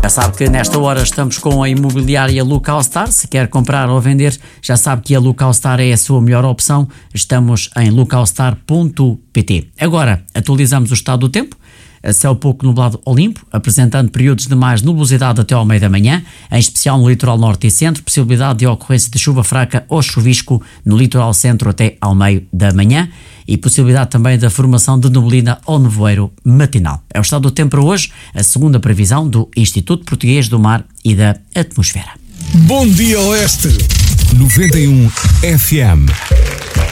Já sabe que nesta hora estamos com a imobiliária Localstar. Se quer comprar ou vender, já sabe que a Localstar é a sua melhor opção. Estamos em localstar.pt. Agora, atualizamos o estado do tempo. Céu pouco nublado ou limpo, apresentando períodos de mais nubosidade até ao meio da manhã, em especial no litoral norte e centro, possibilidade de ocorrência de chuva fraca ou chuvisco no litoral centro até ao meio da manhã e possibilidade também da formação de neblina ou nevoeiro matinal. É o estado do tempo para hoje, a segunda previsão do Instituto Português do Mar e da Atmosfera. Bom dia, Oeste! 91 FM.